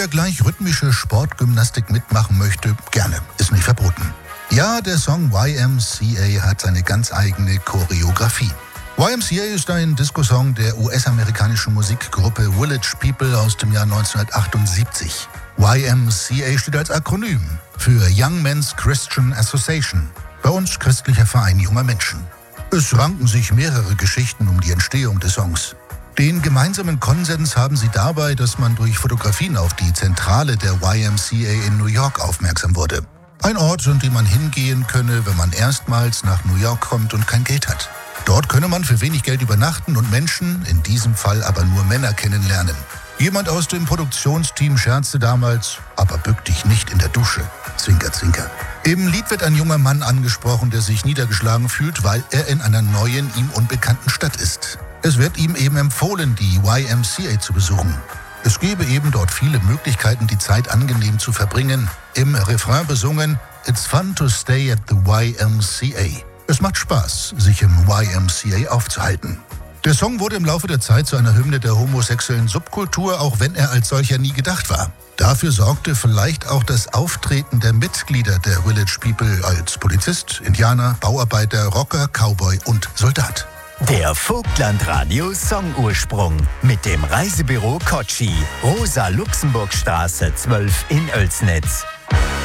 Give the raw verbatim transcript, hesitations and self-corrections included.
gleich rhythmische Sportgymnastik mitmachen möchte, gerne, ist nicht verboten. Ja, der Song Y M C A hat seine ganz eigene Choreografie. Y M C A ist ein Disco-Song der U S-amerikanischen Musikgruppe Village People aus dem Jahr neunzehnhundertachtundsiebzig. Y M C A steht als Akronym für Young Men's Christian Association, bei uns christlicher Verein junger Menschen. Es ranken sich mehrere Geschichten um die Entstehung des Songs. Den gemeinsamen Konsens haben sie dabei, dass man durch Fotografien auf die Zentrale der Y M C A in New York aufmerksam wurde. Ein Ort, an dem man hingehen könne, wenn man erstmals nach New York kommt und kein Geld hat. Dort könne man für wenig Geld übernachten und Menschen, in diesem Fall aber nur Männer, kennenlernen. Jemand aus dem Produktionsteam scherzte damals, aber bück dich nicht in der Dusche. Zwinker, zwinker. Im Lied wird ein junger Mann angesprochen, der sich niedergeschlagen fühlt, weil er in einer neuen, ihm unbekannten Stadt ist. Es wird ihm eben empfohlen, die Y M C A zu besuchen. Es gebe eben dort viele Möglichkeiten, die Zeit angenehm zu verbringen. Im Refrain besungen, "It's fun to stay at the Y M C A." Es macht Spaß, sich im Y M C A aufzuhalten. Der Song wurde im Laufe der Zeit zu einer Hymne der homosexuellen Subkultur, auch wenn er als solcher nie gedacht war. Dafür sorgte vielleicht auch das Auftreten der Mitglieder der Village People als Polizist, Indianer, Bauarbeiter, Rocker, Cowboy und Soldat. Der Vogtland-Radio Songursprung mit dem Reisebüro Kotschi, Rosa-Luxemburg-Straße zwölf in Oelsnitz.